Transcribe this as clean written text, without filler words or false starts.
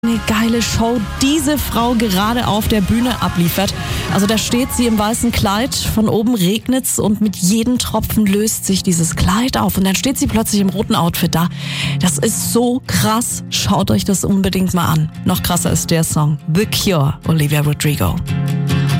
Eine geile Show diese Frau gerade auf der Bühne abliefert. Also da steht sie im weißen Kleid, von oben regnet's und mit jedem Tropfen löst sich dieses Kleid auf und dann steht sie plötzlich im roten Outfit da. Das ist so krass. Schaut euch das unbedingt mal an. Noch krasser ist der Song The Cure, Olivia Rodrigo.